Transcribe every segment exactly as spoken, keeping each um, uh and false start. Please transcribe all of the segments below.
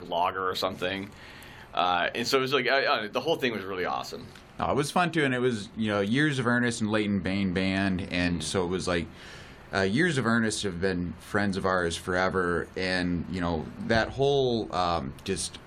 lager or something. Uh, and so it was like, I, I, the whole thing was really awesome. Oh, it was fun too, and it was, you know, Years of Ernest and Leighton Bain Band, and so it was like, uh, Years of Ernest have been friends of ours forever, and, you know, that whole um, just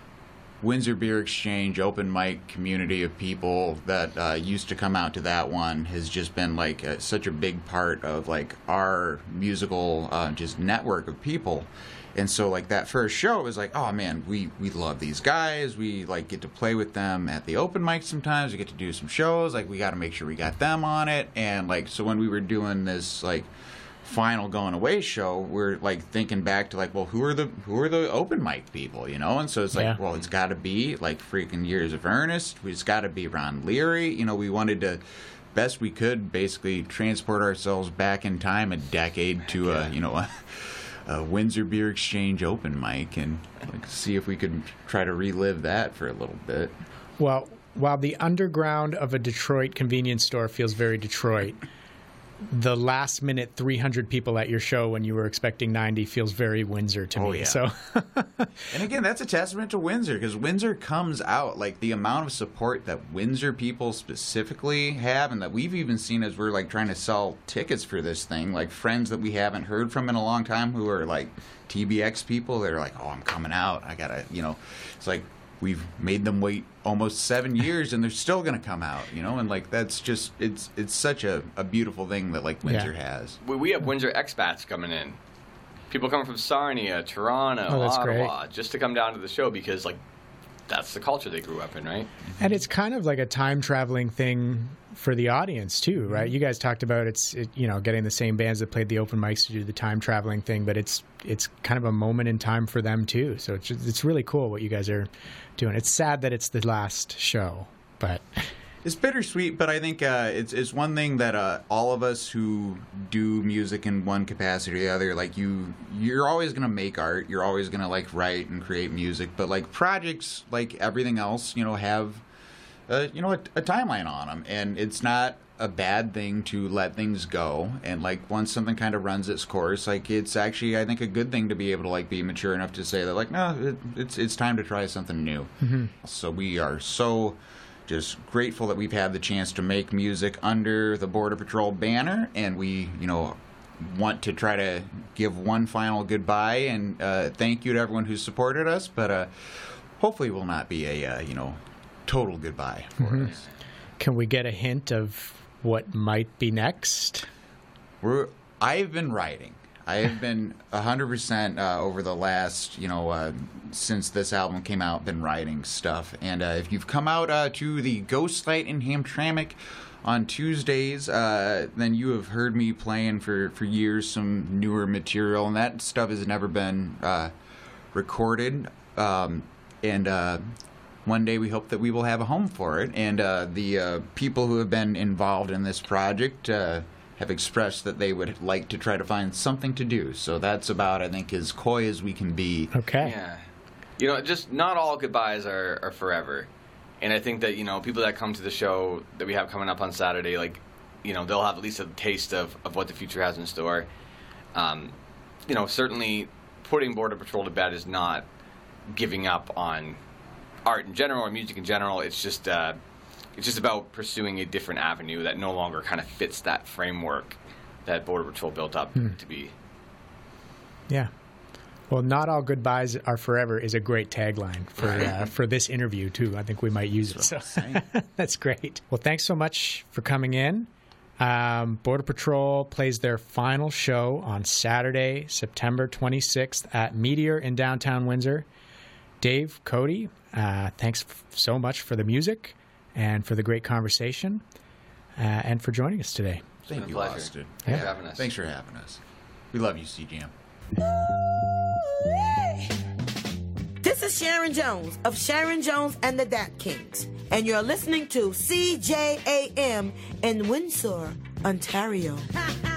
Windsor Beer Exchange open mic community of people that uh, used to come out to that one has just been like a, such a big part of like our musical uh, just network of people. And so, like, that first show, it was like, oh, man, we, we love these guys. We, like, get to play with them at the open mic sometimes. We get to do some shows. Like, we got to make sure we got them on it. And, like, so when we were doing this, like, final going away show, we're, like, thinking back to, like, well, who are the who are the open mic people, you know? And so it's like, Yeah. well, it's got to be, like, freaking Years of Ernest. It's got to be Ron Leary. You know, we wanted to, best we could, basically transport ourselves back in time a decade to, a, you know, a... a Windsor Beer Exchange open mic and like, see if we could try to relive that for a little bit. Well, while the underground of a Detroit convenience store feels very Detroit, the last minute three hundred people at your show when you were expecting ninety feels very Windsor to Oh, me. yeah. So, And again, that's a testament to Windsor, because Windsor comes out, like the amount of support that Windsor people specifically have, and that we've even seen as we're like trying to sell tickets for this thing, like friends that we haven't heard from in a long time who are like T B X people. They're like, oh, I'm coming out. I gotta, you know, it's like we've made them wait almost seven years and they're still going to come out, you know, and like that's just, it's it's such a, a beautiful thing that like Windsor Yeah. has. We, we have Windsor expats coming in. People coming from Sarnia, Toronto, Oh, that's Ottawa, great. just to come down to the show because, like, that's the culture they grew up in, right? and it's kind of like a time traveling thing for the audience too, Mm-hmm. right? You guys talked about it's, it, you know, getting the same bands that played the open mics to do the time traveling thing, but it's it's kind of a moment in time for them too. So it's just, it's really cool what you guys are doing. It's sad that it's the last show, but It's bittersweet, but I think uh, it's it's one thing that uh, all of us who do music in one capacity or the other, like you, you're always gonna make art. You're always gonna like write and create music. But like projects, like everything else, you know, have uh, you know a, a timeline on them, and it's not a bad thing to let things go. And like once something kind of runs its course, like it's actually I think a good thing to be able to like be mature enough to say that like no, it, it's it's time to try something new. Mm-hmm. So we are so. Just grateful that we've had the chance to make music under the Border Patrol banner, and we, you know, want to try to give one final goodbye and uh, thank you to everyone who supported us, but uh, hopefully will not be a, uh, you know, total goodbye for Mm-hmm. us. can we get a hint of what might be next? We're, I've been writing. I have been one hundred percent uh, over the last, you know, uh, since this album came out, been writing stuff. And uh, if you've come out uh, to the Ghost Light in Hamtramck on Tuesdays, uh, then you have heard me playing for, for years some newer material. And that stuff has never been uh, recorded. Um, and uh, one day we hope that we will have a home for it. And uh, the uh, people who have been involved in this project... Uh, have expressed that they would like to try to find something to do. So that's about, I think, as coy as we can be. Okay. Yeah. You know, just not all goodbyes are, are forever. And I think that, you know, people that come to the show that we have coming up on Saturday, like, you know, they'll have at least a taste of, of what the future has in store. Um, you know, certainly putting Border Patrol to bed is not giving up on art in general or music in general. It's just... Uh, It's just about pursuing a different avenue that no longer kind of fits that framework that Border Patrol built up Hmm. to be. Yeah. Well, not all goodbyes are forever is a great tagline for uh, for this interview too. I think we might use it. So that's great. Well, thanks so much for coming in. Um, Border Patrol plays their final show on Saturday, September twenty-sixth at Meteor in downtown Windsor. Dave, Cody, uh, thanks f- so much for the music and for the great conversation uh, and for joining us today. Thank been a you, pleasure. Austin. Thanks for having us. Thanks for having us. We love you, C-Jam. This is Sharon Jones of Sharon Jones and the Dat Kings, and you're listening to C J A M in Windsor, Ontario.